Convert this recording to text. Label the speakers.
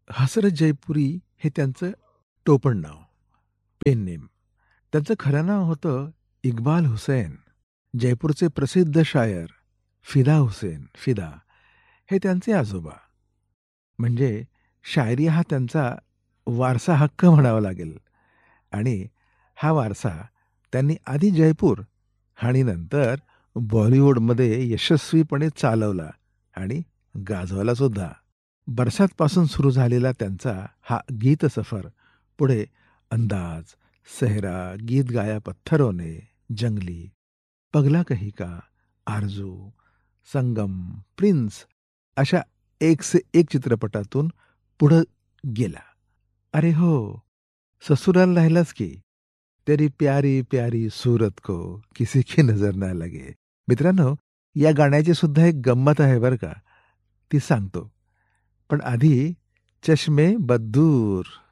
Speaker 1: हसरत जयपुरी हे त्यांचं टोपण नाव, पेन नेम. त्यांचं खरं नाव होतं इक्बाल हुसैन. जयपूरचे प्रसिद्ध शायर फिदा हुसेन, फिदा हे त्यांचे आजोबा. म्हणजे शायरी हा त्यांचा वारसा हक्क म्हणावा लागेल. आणि हा वारसा त्यांनी आधी जयपूर आणि नंतर बॉलिवूडमध्ये यशस्वीपणे चालवला आणि गाजवला सुद्धा. बरसातपासून सुरू झालेला त्यांचा हा गीत सफर पुढे अंदाज, सेहरा, गीत गाया पत्थरों ने, जंगली, पगला कही का, आरजू, संगम, प्रिन्स अशा एक से एक चित्रपटातून पुढं गेला. अरे हो, ससुराल राहिलाच की, तेरी प्यारी प्यारी सूरत को किसी की नजर ना लगे. मित्रांनो, या गाण्याची सुद्धा एक गंमत आहे बरं का, ती सांगतो. पण आधी चष्मे बद्दूर